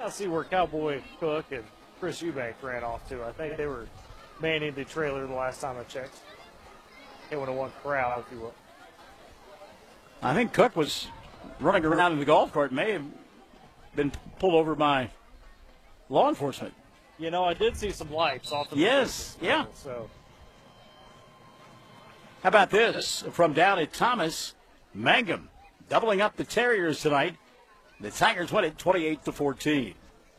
I see where Cowboy Cook and Chris Eubank ran off to. I think they were manning the trailer the last time I checked. They would have won crowd, if you will. I think Cook was running around in the golf cart, may have been pulled over by law enforcement. You know, I did see some lights off the Yes, yeah. So, how about this from down at Thomas? Mangum doubling up the Terriers tonight. The Tigers win it 28-14.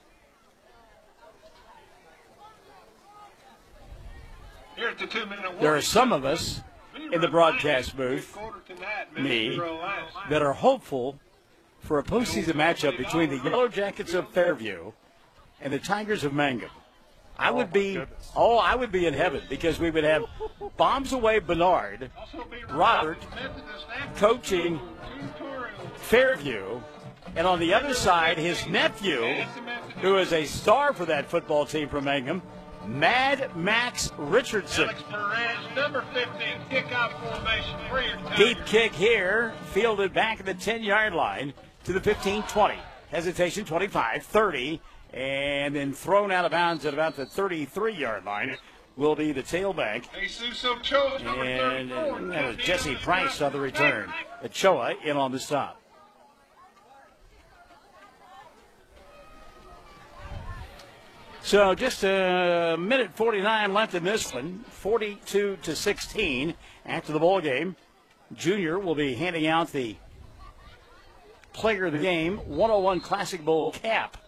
Here's the 2-minute warning. There are some of us in the broadcast booth, me, that are hopeful for a postseason matchup between the Yellow Jackets of Fairview and the Tigers of Mangum. I would be in heaven, because we would have Bombs Away Bernard, Robert, coaching Fairview, and on the other side, his nephew, who is a star for that football team from Mangum, Mad Max Richardson. Alex Perez, number 15, kickoff formation for your Tigers. Deep kick here, fielded back at the 10-yard line to the 15-20. Hesitation 25-30, and then thrown out of bounds at about the 33-yard line will be the tailback. Jesus Ochoa, number 34. And that was Jesse Price on the return. Ochoa in on the stop. So just a minute 49 left in this one, 42-16 after the ball game. Junior will be handing out the player of the game 101 Classic Bowl cap.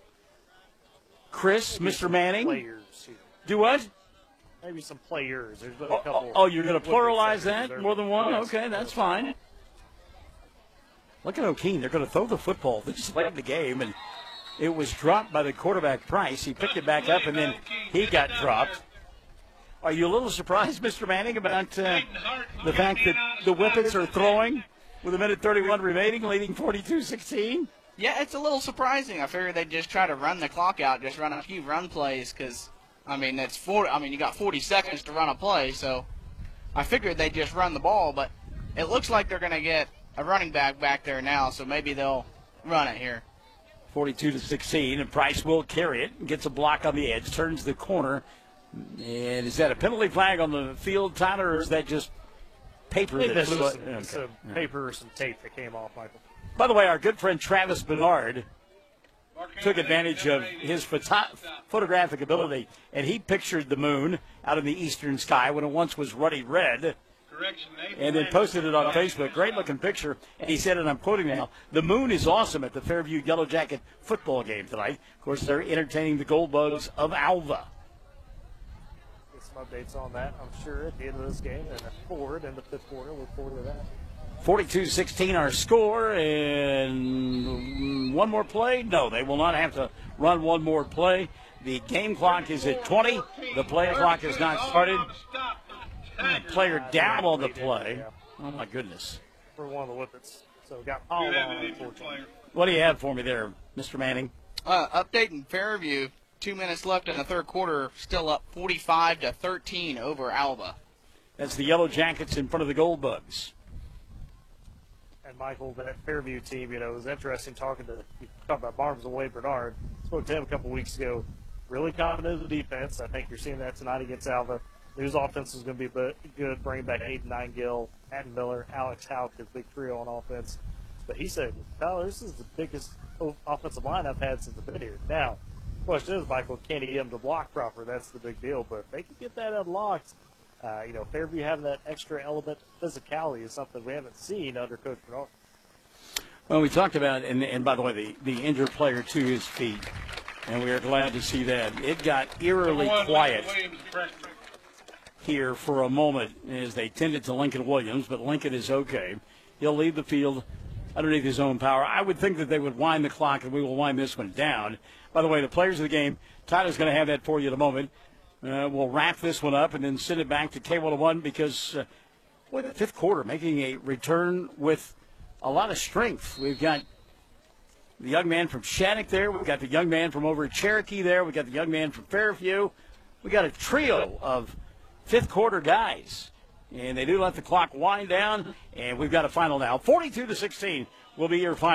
Chris, Mr. Manning. Players here. Do what? Maybe some players. There's been a couple. Oh, you're going to pluralize that? More than one? Okay, that's fine. Look at O'Keene. They're going to throw the football this late in the game, and it was dropped by the quarterback, Price. He picked it back up, and then he got dropped. Are you a little surprised, Mr. Manning, about the fact that the Whippets are throwing with a minute 31 remaining, leading 42-16? Yeah, it's a little surprising. I figured they'd just try to run the clock out, just run a few run plays, because, you got 40 seconds to run a play, so I figured they'd just run the ball, but it looks like they're going to get a running back there now, so maybe they'll run it here. 42-16, and Price will carry it, gets a block on the edge, turns the corner. And is that a penalty flag on the field, Tyler, or is that just paper? Some paper or some tape that came off, Michael. By the way, our good friend Travis Bernard took advantage of his photographic ability, and he pictured the moon out in the eastern sky when it once was ruddy red, and then posted it on Facebook. Great-looking picture. And he said, and I'm quoting now, "The moon is awesome at the Fairview Yellow Jacket football game tonight." Of course, they're entertaining the Gold Bugs of Alva. Get some updates on that, I'm sure, at the end of this game. And forward in the fifth quarter. Look forward to that. 42-16 our score, and one more play? No, they will not have to run one more play. The game clock is at 20. The play clock has not started. Player down on the play. Oh, my goodness. For one of the Whippets. So got Paul on, unfortunately. What do you have for me there, Mr. Manning? Update in Fairview. 2 minutes left in the third quarter. Still up 45-13 over Alba. That's the Yellow Jackets in front of the Gold Bugs. And Michael, that Fairview team, it was interesting talking about Barnes and Wade Bernard. Spoke to him a couple weeks ago. Really confident in the defense. I think you're seeing that tonight against Alva. His offense is going to be good, bringing back Aiden Nightingale, Patton Miller, Alex Houck, his big trio on offense. But he said, Tyler, this is the biggest offensive line I've had since I've been here. Now, the question is, Michael, can he get him to block proper? That's the big deal. But if they can get that unlocked, Fairview having that extra element of physicality is something we haven't seen under Coach Bernard. Well, we talked about, and by the way, the injured player to his feet, and we are glad to see that. It got eerily quiet here for a moment as they tended to Lincoln Williams, but Lincoln is okay. He'll leave the field underneath his own power. I would think that they would wind the clock, and we will wind this one down. By the way, the players of the game, Tyler's going to have that for you in a moment. We'll wrap this one up and then send it back to K101 because, the fifth quarter, making a return with a lot of strength. We've got the young man from Shattuck there. We've got the young man from over at Cherokee there. We've got the young man from Fairview. We've got a trio of fifth quarter guys. And they do let the clock wind down, and we've got a final now. 42-16 will be your final.